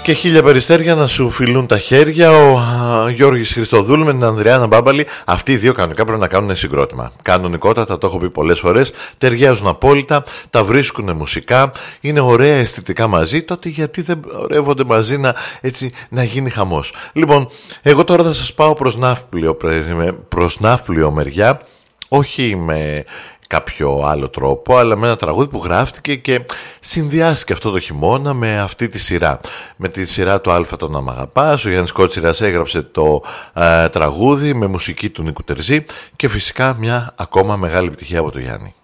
Και χίλια περιστέρια να σου φιλούν τα χέρια. Ο Γιώργης Χριστοδούλου με την Ανδριάννα Μπάμπαλη. Αυτοί οι δύο κανονικά πρέπει να κάνουν συγκρότημα. Κανονικότατα, το έχω πει πολλές φορές. Ταιριάζουν απόλυτα, τα βρίσκουν μουσικά, είναι ωραία αισθητικά μαζί. Τότε γιατί δεν ορεύονται μαζί να γίνει χαμός. Λοιπόν, εγώ τώρα θα σας πάω προς Ναύπλιο μεριά. Όχι με κάποιο άλλο τρόπο, αλλά με ένα τραγούδι που γράφτηκε και συνδυάστηκε αυτό το χειμώνα με αυτή τη σειρά. Με τη σειρά του Αλφα τον Αμαγαπάς. Ο Γιάννης Κότσιρας έγραψε το τραγούδι με μουσική του Νίκου Τερζή και φυσικά μια ακόμα μεγάλη επιτυχία από το Γιάννη.